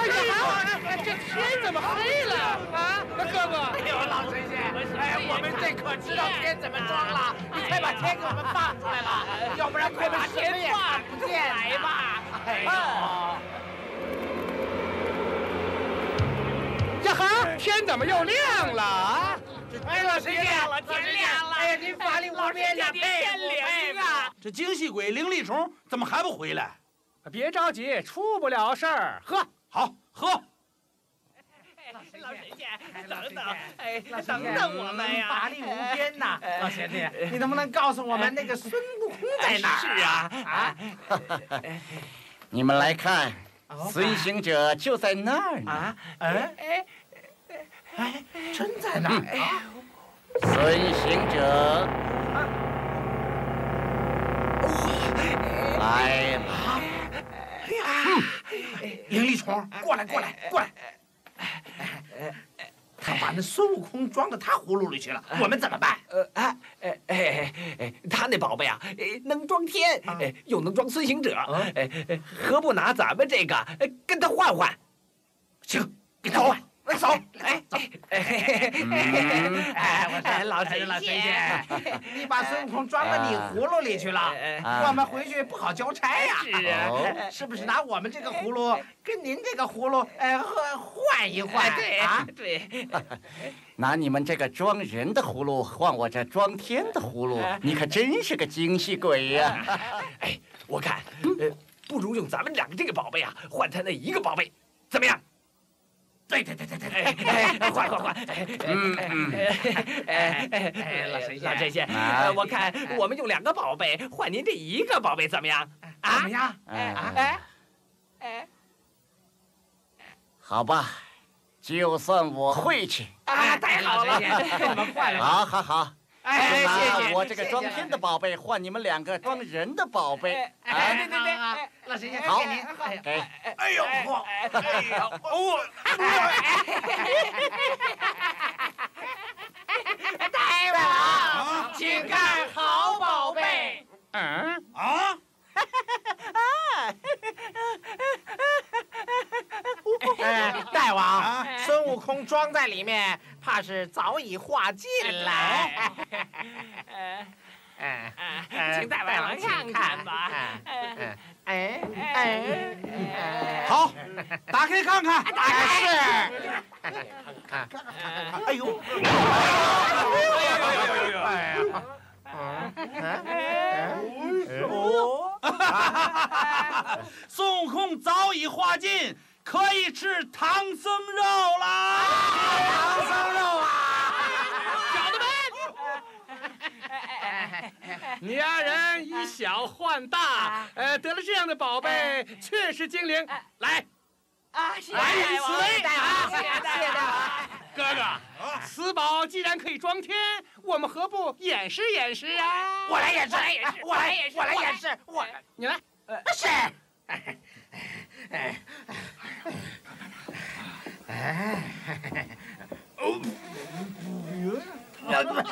这天怎么黑了啊？哥哥， 哎呦，老神仙，我们这可知道天怎么装了，你快把天给我们放出来了，要不然快把天放不见来吧。哎呦， 呀哈，天怎么又亮了啊？ 哎，老神仙，天亮了！哎呀，您法力无边呀，天灵啊！ 这精细鬼灵力虫怎么还不回来？ 别着急，出不了事儿。喝， 好喝。 老神仙，等等，哎，等等我们呀！法力无边呐，老贤弟，你能不能告诉我们那个孙悟空在哪儿？是啊，啊！ 你们来看，孙行者就在那儿呢。 啊，哎，真在那儿啊！ 孙行者，来吧！ 哎呀，灵力虫，过来！他把那孙悟空装到他葫芦里去了，我们怎么办？ 他那宝贝啊，能装天，又能装孙行者，何不拿咱们这个跟他换换？ 行，跟他换。走，老神仙，你把孙悟空装到你葫芦里去了，我们回去不好交差呀。 是啊， 是不是拿我们这个葫芦跟您这个葫芦，换一换？ 对。 拿你们这个装人的葫芦换我这装天的葫芦，你可真是个精细鬼呀！ 哎，我看，不如用咱们两个这个宝贝啊，换他那一个宝贝，怎么样？ 对，换， 老神仙，我看我们用2个宝贝换您这一个宝贝怎么样？ 怎么样？ 好吧，就算我会去。 太好了，跟我们换了。 好。 谢谢。 我这个装天的宝贝换你们2个装人的宝贝。 对，老神仙， 好， 给您。 给。 哎呦，大王，请看好宝贝。大王，孙悟空装在里面，怕是早已化尽了。 请大王看看吧。 好，打开看看。 哎呦！ 孙悟空早已化尽，可以吃唐僧肉啦！ 唐僧肉啊！ 小子们，你2人以小换大，得了这样的宝贝，确实精灵。来，来以此为。 谢谢大王。 哥哥，此宝既然可以装天，我们何不演示演示啊？ 我来演示， 你来。